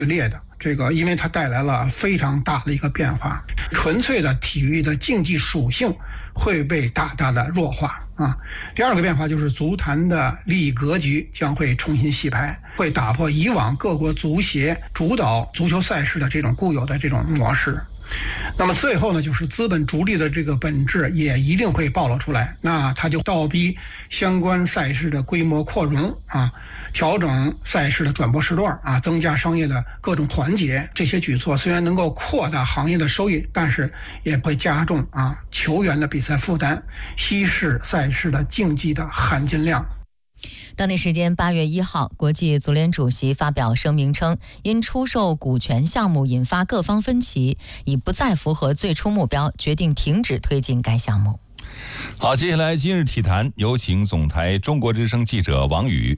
烈的。这个因为它带来了非常大的一个变化，纯粹的体育的竞技属性会被大大的弱化啊。第二个变化就是足坛的利益格局将会重新洗牌，会打破以往各国足协主导足球赛事的这种固有的这种模式。那么最后呢，就是资本逐利的这个本质也一定会暴露出来，那它就倒逼相关赛事的规模扩容啊，调整赛事的转播时段啊，增加商业的各种环节。这些举措虽然能够扩大行业的收益，但是也会加重球员的比赛负担，稀释赛事的竞技的含金量。 当地时间8月1号，国际足联主席发表声明称，因出售股权项目引发各方分歧，已不再符合最初目标，决定停止推进该项目。 好，接下来今日体坛，有请总台中国之声记者王宇。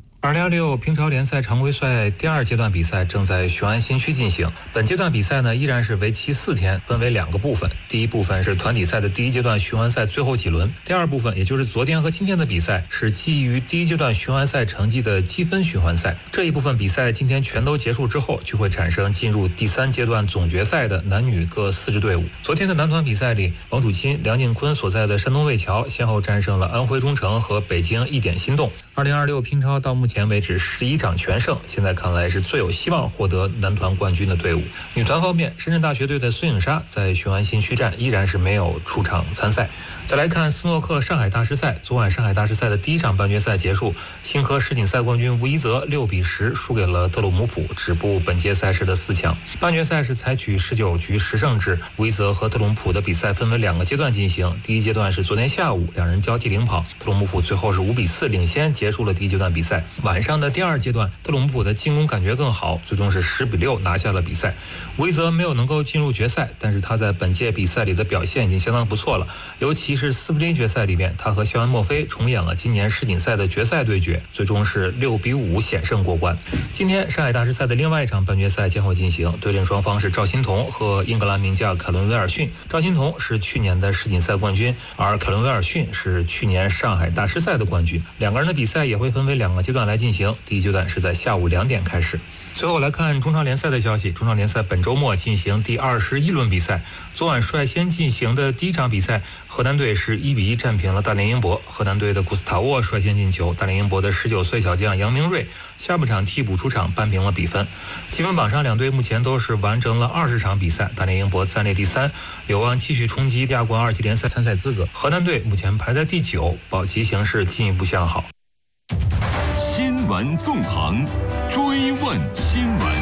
2026平超联赛常规赛第2阶段比赛正在雄安新区进行。本阶段比赛呢，依然是为期4天，分为2个部分。第一部分是团体赛的第1阶段雄安赛最后几轮，第2部分也就是昨天和今天的比赛是基于第1阶段雄安赛成绩的积分循环赛。这一部分比赛今天全都结束之后，就会产生进入第3阶段总决赛的男女各4支队伍。昨天的男团比赛里，王楚钦、梁靖昆所在的山东魏桥先后战胜了安徽中诚和北京一点心动。2026平超到目前为止11场全胜，现在看来是最有希望获得男团冠军的队伍。女团方面，深圳大学队的孙颖莎在雄安新区站依然是没有出场参赛。再来看斯诺克上海大师赛，昨晚上海大师赛的第1场半决赛结束，新科世锦赛冠军吴一泽6比10输给了特鲁姆普，止步本届赛事的4强。半决赛是采取19局10胜制，吴一泽和特鲁姆普的比赛分为2个阶段进行。第1阶段是昨天下午两人交替领跑，特鲁姆普最后是5比4领先结束了第1阶段比赛。晚上的第2阶段，特鲁姆普的进攻感觉更好，最终是10比6拿下了比赛。吴一泽没有能够进入决赛，但是他在本届比赛里的表现已经相当不错了，尤其是4分之1决赛里面，他和肖恩·墨菲重演了今年世锦赛的决赛对决，最终是6比5险胜过关。今天上海大师赛的另外一场半决赛将会进行，对阵双方是赵心童和英格兰名将凯伦·威尔逊。赵心童是去年的世锦赛冠军，而凯伦·威尔逊是去年上海大师赛的冠军。2个人的比赛也会分为2个阶段来进行，第1阶段是在下午2点开始。最后来看中超联赛的消息，中超联赛本周末进行第21轮比赛。昨晚率先进行的第1场比赛，河南队是1比1战平了大连英博。河南队的古斯塔沃率先进球，大连英博的19岁小将杨明瑞下半场替补出场扳平了比分。积分榜上两队目前都是完成了20场比赛，大连英博暂列第3，有望继续冲击亚冠2级联赛参赛资格。河南队目前排在第9，保级形势进一步向好。 新闻纵横，追问新闻。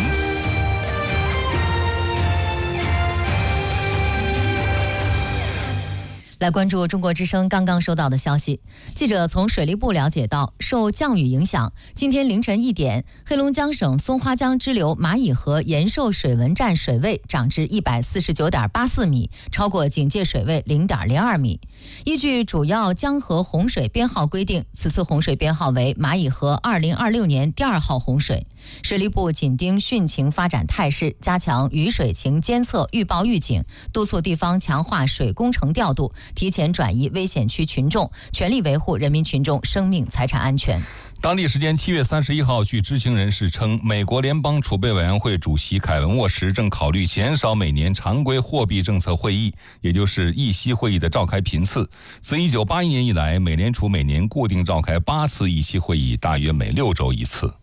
来关注中国之声刚刚收到的消息，记者从水利部了解到，受降雨影响，今天凌晨1点，黑龙江省松花江支流蚂蚁河延寿水文站水位涨至149.84米，超过警戒水位0.02米。依据主要江河洪水编号规定，此次洪水编号为蚂蚁河2026年第2号洪水。水利部紧盯汛情发展态势，加强雨水情监测预报预警，督促地方强化水工程调度，提前转移危险区群众，全力维护人民群众生命财产安全。 当地时间7月31号，据知情人士称，美国联邦储备委员会主席凯文沃什正考虑减少每年常规货币政策会议，也就是议息会议的召开频次。自1981年以来，美联储每年固定召开8次议息会议，大约每6周1次。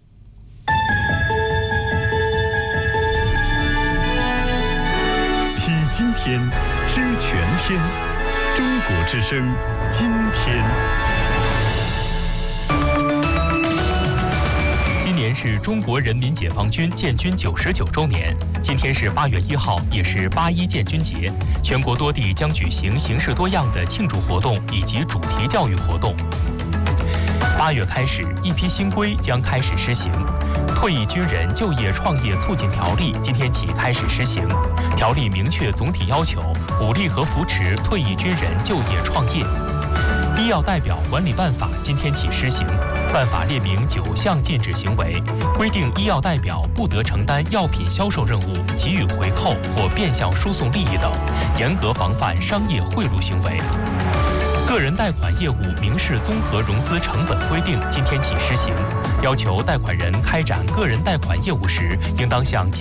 听今天，知全天，中国之声，今天。 今年是中国人民解放军建军99周年，今天是8月1号，也是8·1建军节。全国多地将举行形式多样的庆祝活动以及主题教育活动。8月开始，一批新规将开始施行。退役军人就业创业促进条例今天起开始实行。条例明确总体要求，鼓励和扶持退役军人就业创业。医药代表管理办法今天起施行，办法列明9项禁止行为，规定医药代表不得承担药品销售任务、给予回扣或变相输送利益等，严格防范商业贿赂行为。 个人贷款业务民事综合融资成本规定今天起施行，要求贷款人开展个人贷款业务时，应当向